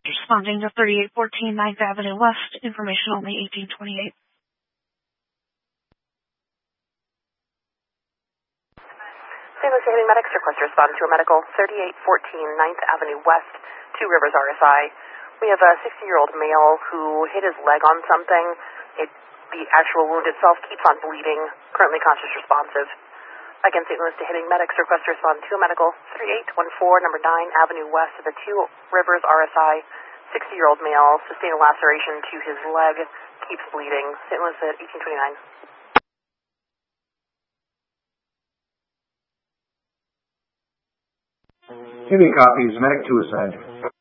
Responding to 3814 9th Avenue West, information only 1828. St. Louis Heavy Medics request to respond to a medical 3814 9th Avenue West, Two Rivers RSI. We have a 60-year-old male who hit his leg on something. The actual wound itself keeps on bleeding, currently conscious responsive. Again, St. Louis to Hitting Medics request to respond to a medical 3814 number 9 Avenue West of the Two Rivers RSI. 60-year-old male sustained a laceration to his leg, keeps bleeding. St. Louis at 1829. Hitting copies, medic to ascend.